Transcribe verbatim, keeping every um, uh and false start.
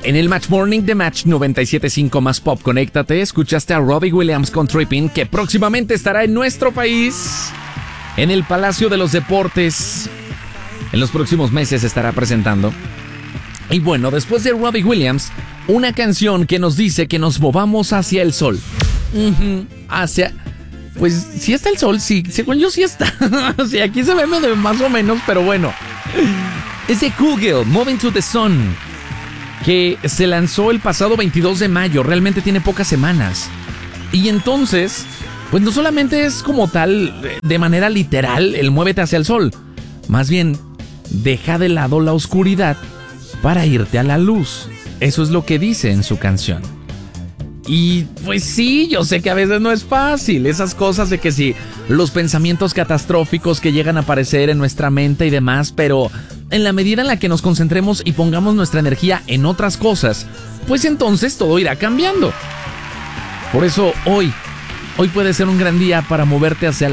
En el Match Morning de Match noventa y siete punto cinco más Pop, conéctate. Escuchaste a Robbie Williams con Trippin', que próximamente estará en nuestro país, en el Palacio de los Deportes. En los próximos meses estará presentando. Y bueno, después de Robbie Williams, una canción que nos dice que nos movamos hacia el sol. Uh-huh. Hacia... Pues sí está el sol, sí, según yo sí está. Sí, aquí se ve medio más o menos, pero bueno. Es de Google, Moving to the Sun, que se lanzó el pasado veintidós de mayo, realmente tiene pocas semanas. Y entonces, pues no solamente es como tal, de manera literal, el muévete hacia el sol. Más bien, deja de lado la oscuridad para irte a la luz. Eso es lo que dice en su canción. Y pues sí, yo sé que a veces no es fácil. Esas cosas de que sí, los pensamientos catastróficos que llegan a aparecer en nuestra mente y demás, pero en la medida en la que nos concentremos y pongamos nuestra energía en otras cosas, pues entonces todo irá cambiando. Por eso hoy, hoy puede ser un gran día para moverte hacia